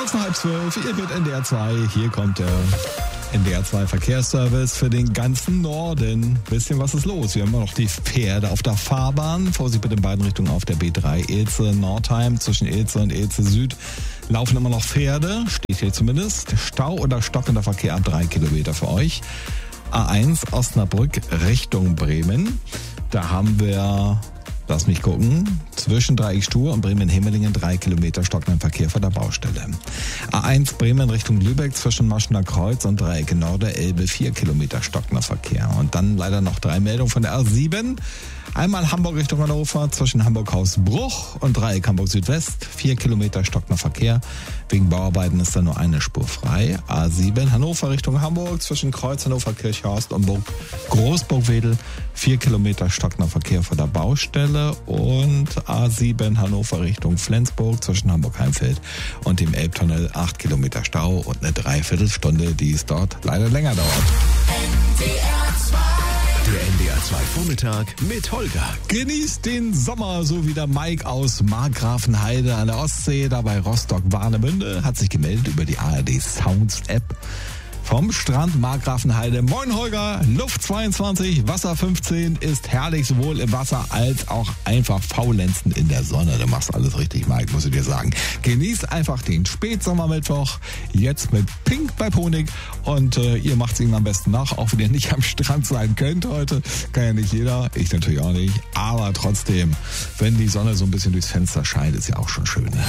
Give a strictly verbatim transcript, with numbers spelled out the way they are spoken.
Kurz nach halb zwölf, ihr hört N D R zwei, hier kommt der N D R zwei Verkehrsservice für den ganzen Norden. Bisschen was ist los? Wir haben immer noch die Pferde auf der Fahrbahn. Vorsicht bitte in beiden Richtungen auf der B drei. Ilze-Nordheim, zwischen Ilze und Ilze Süd laufen immer noch Pferde. Steht hier zumindest. Stau oder stockender Verkehr ab drei Kilometer für euch. A eins Osnabrück Richtung Bremen. Da haben wir... Lass mich gucken. Zwischen Dreieckstuhl und Bremen-Himmelingen drei Kilometer stockenden Verkehr vor der Baustelle. A eins Bremen Richtung Lübeck zwischen Maschener Kreuz und Dreiecke Norde Elbe vier Kilometer stockender Verkehr. Und dann leider noch drei Meldungen von der A sieben. Einmal Hamburg Richtung Hannover zwischen Hamburg-Hausbruch und Dreieck Hamburg Südwest. Vier Kilometer stockender Verkehr. Wegen Bauarbeiten ist da nur eine Spur frei. A sieben Hannover Richtung Hamburg zwischen Kreuz Hannover Kirchhorst und Burg Großburgwedel. Vier Kilometer stockender Verkehr vor der Baustelle. Und A sieben Hannover Richtung Flensburg zwischen Hamburg-Heimfeld und dem Elbtunnel. Acht Kilometer Stau und eine Dreiviertelstunde, die es dort leider länger dauert. N D R zwei. Der N D R zwei Vormittag mit Holger. Genießt den Sommer, so wie der Mike aus Markgrafenheide an der Ostsee, dabei Rostock-Warnemünde, hat sich gemeldet über die A R D Sounds App. Vom Strand Markgrafenheide. Moin Holger, Luft zweiundzwanzig, Wasser fünfzehn, ist herrlich sowohl im Wasser als auch einfach faulenzen in der Sonne. Du machst alles richtig, Mike, muss ich dir sagen. Genießt einfach den Spätsommermittwoch, jetzt mit Pink bei Honig und äh, ihr macht es ihm am besten nach, auch wenn ihr nicht am Strand sein könnt heute. Kann ja nicht jeder, ich natürlich auch nicht, aber trotzdem, wenn die Sonne so ein bisschen durchs Fenster scheint, ist ja auch schon schön. Ne?